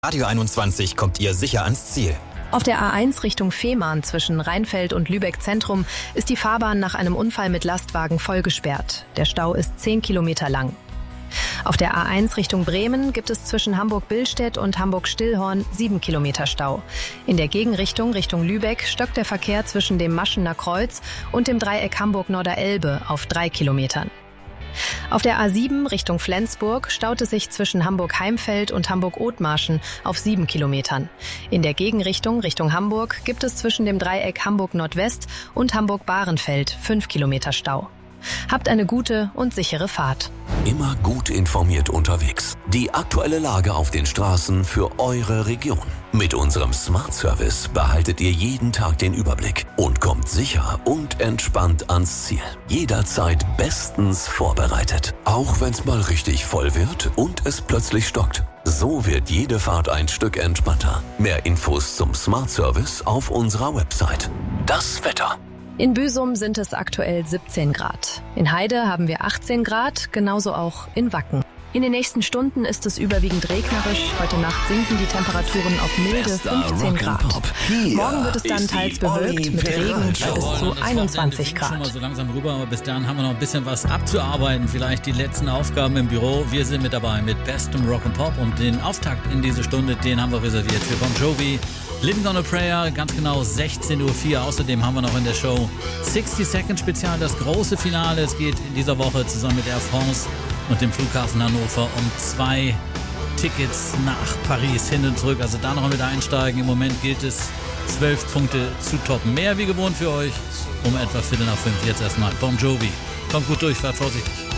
Radio 21 kommt ihr sicher ans Ziel. Auf der A1 Richtung Fehmarn zwischen Rheinfeld und Lübeck Zentrum ist die Fahrbahn nach einem Unfall mit Lastwagen voll gesperrt. Der Stau ist 10 Kilometer lang. Auf der A1 Richtung Bremen gibt es zwischen Hamburg-Billstedt und Hamburg-Stillhorn 7 Kilometer Stau. In der Gegenrichtung Richtung Lübeck stockt der Verkehr zwischen dem Maschener Kreuz und dem Dreieck Hamburg-Norderelbe auf 3 Kilometern. Auf der A7 Richtung Flensburg staut es sich zwischen Hamburg-Heimfeld und Hamburg-Othmarschen auf 7 Kilometern. In der Gegenrichtung Richtung Hamburg gibt es zwischen dem Dreieck Hamburg-Nordwest und Hamburg-Bahrenfeld 5 Kilometer Stau. Habt eine gute und sichere Fahrt. Immer gut informiert unterwegs. Die aktuelle Lage auf den Straßen für eure Region. Mit unserem Smart Service behaltet ihr jeden Tag den Überblick und kommt sicher und entspannt ans Ziel. Jederzeit bestens vorbereitet. Auch wenn's mal richtig voll wird und es plötzlich stockt. So wird jede Fahrt ein Stück entspannter. Mehr Infos zum Smart Service auf unserer Website. Das Wetter. In Büsum sind es aktuell 17 Grad. In Heide haben wir 18 Grad, genauso auch in Wacken. In den nächsten Stunden ist es überwiegend regnerisch. Heute Nacht sinken die Temperaturen auf milde 15 Grad. Morgen wird es dann teils bewölkt mit Regen bis zu 21 Grad. Schon mal so langsam rüber, aber bis dahin haben wir noch ein bisschen was abzuarbeiten. Vielleicht die letzten Aufgaben im Büro. Wir sind mit dabei mit bestem Rock and Pop und den Auftakt in diese Stunde, den haben wir reserviert für Bon Jovi. Living on a Prayer, ganz genau 16.04 Uhr. Außerdem haben wir noch in der Show 60 Second Spezial, das große Finale. Es geht in dieser Woche zusammen mit Air France und dem Flughafen Hannover um 2 Tickets nach Paris hin und zurück. Also da noch mit einsteigen. Im Moment gilt es, 12 Punkte zu toppen. Mehr wie gewohnt für euch um etwa 4:45. Jetzt erstmal Bon Jovi. Kommt gut durch, fahrt vorsichtig.